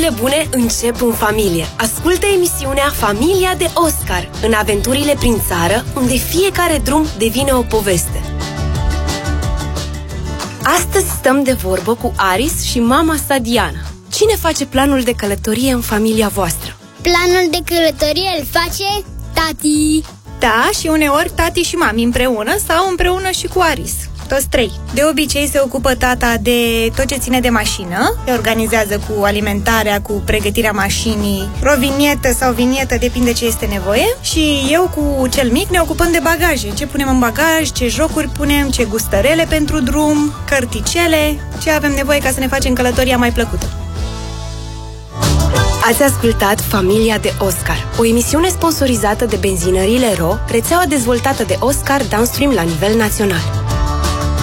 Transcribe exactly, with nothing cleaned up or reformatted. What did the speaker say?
bune încep în familie. Ascultă emisiunea Familia de Oscar, în aventurile prin țară, unde fiecare drum devine o poveste. Astăzi stăm de vorbă cu Aris și mama sa Diana. Cine face planul de călătorie în familia voastră? Planul de călătorie îl face tati. Da, și uneori tati și mami împreună sau împreună și cu Aris. Toți trei. De obicei se ocupă tata de tot ce ține de mașină, se organizează cu alimentarea, cu pregătirea mașinii, o vinietă sau vinietă, depinde ce este nevoie. Și eu cu cel mic ne ocupăm de bagaje. Ce punem în bagaj, ce jocuri punem, ce gustărele pentru drum, cărticele, ce avem nevoie ca să ne facem călătoria mai plăcută. Ați ascultat Familia de Oscar, o emisiune sponsorizată de benzinările R O, rețeaua dezvoltată de Oscar Downstream la nivel național.